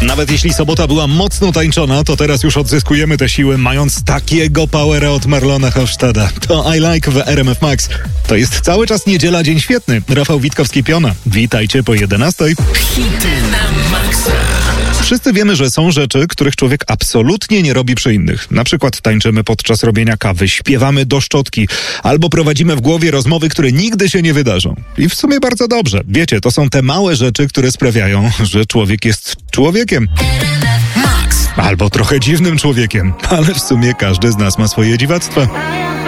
Nawet jeśli sobota była mocno tańczona, to teraz już odzyskujemy te siły, mając takiego powera od Marlona Hofstada. To I Like w RMF Max. To jest cały czas niedziela, dzień świetny. Rafał Witkowski-Piona. Witajcie po 11. Hity na maksa. Wszyscy wiemy, że są rzeczy, których człowiek absolutnie nie robi przy innych. Na przykład tańczymy podczas robienia kawy, śpiewamy do szczotki, albo prowadzimy w głowie rozmowy, które nigdy się nie wydarzą. I w sumie bardzo dobrze. Wiecie, to są te małe rzeczy, które sprawiają, że człowiek jest człowiekiem. Max. Albo trochę dziwnym człowiekiem. Ale w sumie każdy z nas ma swoje dziwactwa.